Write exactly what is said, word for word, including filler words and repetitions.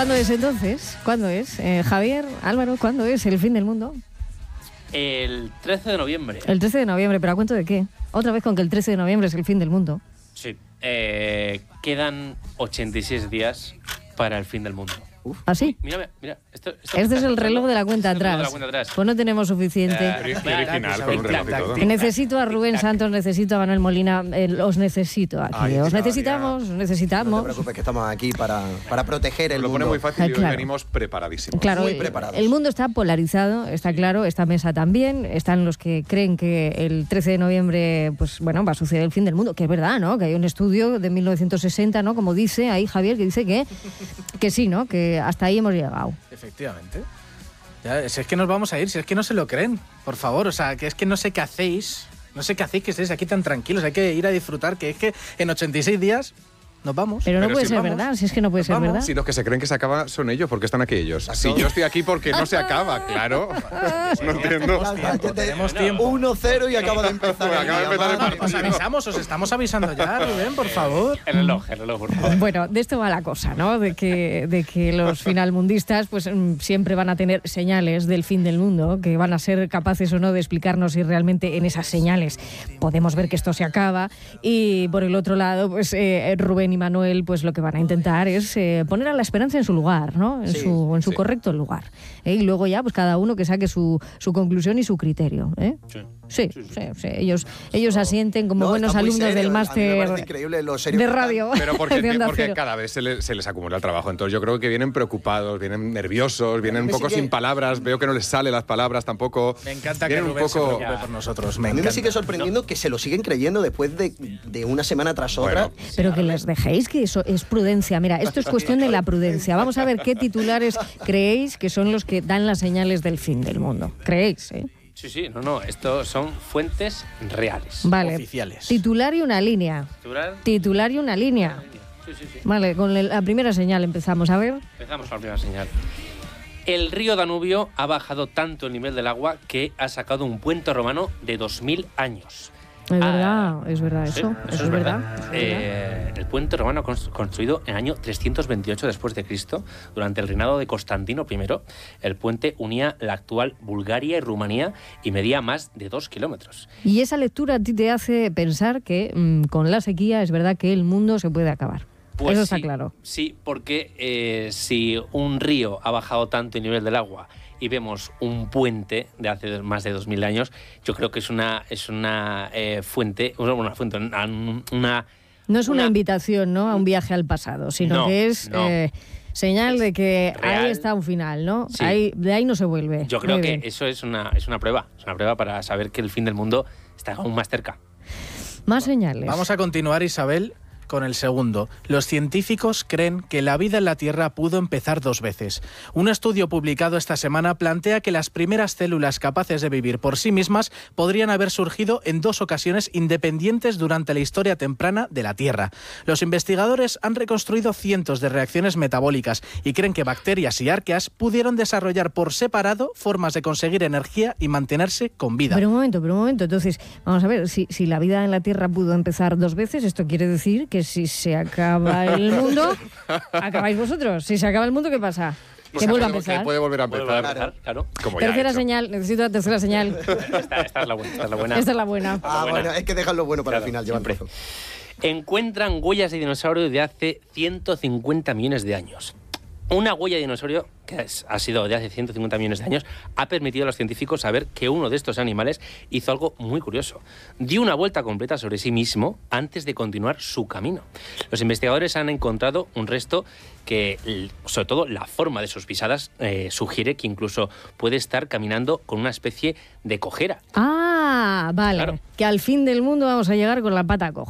¿Cuándo es entonces? ¿Cuándo es? Eh, Javier, Álvaro, ¿cuándo es el fin del mundo? El trece de noviembre. El trece de noviembre, ¿pero a cuento de qué? Otra vez con que el trece de noviembre es el fin del mundo. Sí. Eh, quedan ochenta y seis días para el fin del mundo. ¿Ah, sí? Mira, mira. Esto, esto Este es el reloj de la cuenta este es el reloj atrás. de la cuenta atrás. Pues no tenemos suficiente. Eh, original, con un reloj y todo. Necesito a Rubén Santos, necesito a Manuel Molina, eh, os necesito aquí. Ay, os cada necesitamos, os No necesitamos. te preocupes que estamos aquí para, para proteger el Lo pone mundo. muy fácil Ah, y hoy claro. venimos preparadísimos. Claro, Muy el- preparados. el mundo está polarizado, está claro, esta mesa también. Están los que creen que el trece de noviembre, pues bueno, va a suceder el fin del mundo, que es verdad, ¿no? Que hay un estudio de mil novecientos sesenta, ¿no? Como dice ahí Javier, que dice que, que sí, ¿no? Que hasta ahí hemos llegado. Efectivamente. Ya, si es que nos vamos a ir, si es que no se lo creen, por favor, o sea, que es que no sé qué hacéis, no sé qué hacéis que estéis aquí tan tranquilos, hay que ir a disfrutar, que es que en ochenta y seis días nos vamos. Pero no Pero puede si ser vamos, verdad, si es que no puede ser vamos. verdad. Si los que se creen que se acaba son ellos, porque están aquí ellos. Si Exacto. yo estoy aquí porque no se acaba, claro. No entiendo. Tenemos tiempo. uno cero y acaba de empezar. Acaba de el día, empezar el madre Os mía. avisamos, os estamos avisando ya, Rubén, por favor. El reloj, el reloj, por favor. Bueno, de esto va la cosa, ¿no? De que, de que los finalmundistas pues mm, siempre van a tener señales del fin del mundo, que van a ser capaces o no de explicarnos si realmente en esas señales podemos ver que esto se acaba. Y por el otro lado, pues eh, Rubén y Manuel, pues lo que van a intentar es eh, poner a la esperanza en su lugar, ¿no? En Sí, su, en su sí. correcto lugar. ¿eh? Y luego ya, pues cada uno que saque su, su conclusión y su criterio. ¿eh? Sí. Sí, sí, sí. Ellos, ellos asienten como No, buenos está muy alumnos serio, del a mí me parece máster increíble lo serio de que están. radio. Pero porque, de Onda porque Cero. cada vez se les, se les acumula el trabajo. Entonces yo creo que vienen preocupados, vienen nerviosos, vienen un me poco sigue- sin palabras. Veo que no les salen las palabras tampoco. Me encanta que Vienen un Rubén se poco... preocupe por nosotros. Me A mí me encanta. sigue sorprendiendo que se lo siguen creyendo después de, de una semana tras otra. Bueno, Pero que les dejéis, que eso es prudencia. Mira, esto es cuestión de la prudencia. Vamos a ver qué titulares creéis que son los que dan las señales del fin del mundo. ¿Creéis? ¿eh? Sí, sí, no, no, esto son fuentes reales. Vale. Oficiales. Titular y una línea. Titular. Titular y una línea. Sí, sí, sí. Vale, con la primera señal empezamos. A ver. Empezamos con la primera señal. El río Danubio ha bajado tanto el nivel del agua que ha sacado un puente romano de dos mil años. Es Ah, verdad, es verdad sí, eso. Eso es verdad. eso es verdad. Eh, el puente romano cons- construido en el año trescientos veintiocho después de Cristo, durante el reinado de Constantino primero, el puente unía la actual Bulgaria y Rumanía y medía más de dos kilómetros. Y esa lectura a ti te hace pensar que mm, con la sequía es verdad que el mundo se puede acabar. Pues Eso está sí, claro. Sí, porque eh, si un río ha bajado tanto el nivel del agua y vemos un puente de hace más de dos mil años, yo creo que es una es una eh, fuente, una, una fuente, una, una- No es una, una- invitación, ¿no?, a un viaje al pasado, sino No, que es no. eh, señal Es de que real. ahí está un final, ¿no? Sí. Ahí, de ahí no se vuelve. Yo creo Muy que bien. eso es una es una prueba, es una prueba para saber que el fin del mundo está aún más cerca. Más señales. Vamos a continuar, Isabel, con el segundo. Los científicos creen que la vida en la Tierra pudo empezar dos veces. Un estudio publicado esta semana plantea que las primeras células capaces de vivir por sí mismas podrían haber surgido en dos ocasiones independientes durante la historia temprana de la Tierra. Los investigadores han reconstruido cientos de reacciones metabólicas y creen que bacterias y arqueas pudieron desarrollar por separado formas de conseguir energía y mantenerse con vida. Pero un momento, pero un momento. Entonces, vamos a ver, si, si la vida en la Tierra pudo empezar dos veces, esto quiere decir que si se acaba el mundo, acabáis vosotros. Si se acaba el mundo, ¿qué pasa? o Que sea, vuelva a puede- empezar. que puede volver a Vuelve a empezar. empezar, claro. Como ya ha Tercera hecho. señal, necesito la tercera señal. Esta, esta es la buena, esta es la buena. Esta es la buena. Ah, buena. bueno, es que dejan lo bueno para Claro, el final, llevan siempre. razón. Encuentran huellas de dinosaurio de hace ciento cincuenta millones de años. Una huella de dinosaurio, que es- ha sido de hace ciento cincuenta millones de años, ha permitido a los científicos saber que uno de estos animales hizo algo muy curioso. Dio una vuelta completa sobre sí mismo antes de continuar su camino. Los investigadores han encontrado un resto que, l- sobre todo, la forma de sus pisadas eh, sugiere que incluso puede estar caminando con una especie de cojera. Ah, vale. Claro. Que al fin del mundo vamos a llegar con la pata coja.